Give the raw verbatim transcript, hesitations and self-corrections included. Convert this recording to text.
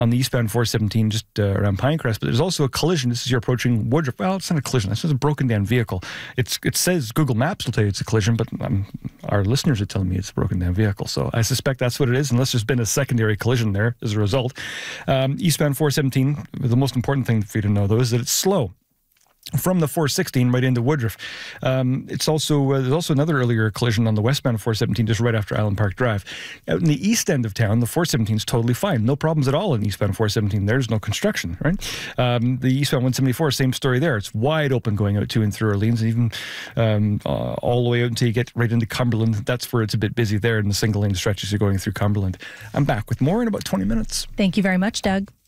on the eastbound four seventeen just uh, around Pinecrest, but there's also a collision. This is you're approaching Woodruff. Well, it's not a collision. This is a broken down vehicle. It's It says Google Maps will tell you it's a collision, but um, our listeners are telling me it's a broken down vehicle. So I suspect that's what it is, unless there's been a secondary collision there as a result. Um, eastbound four seventeen, the most important thing for you to know, though, is that it's slow from the four sixteen right into Woodruff. Um, it's also uh, there's also another earlier collision on the westbound four seventeen just right after Island Park Drive. Out in the east end of town, the four seventeen is totally fine. No problems at all in eastbound four seventeen. There's no construction, right? Um, the eastbound one seventy-four, same story there. It's wide open going out to and through Orleans, and even um, uh, all the way out until you get right into Cumberland. That's where it's a bit busy there in the single lane stretches you're going through Cumberland. I'm back with more in about twenty minutes. Thank you very much, Doug.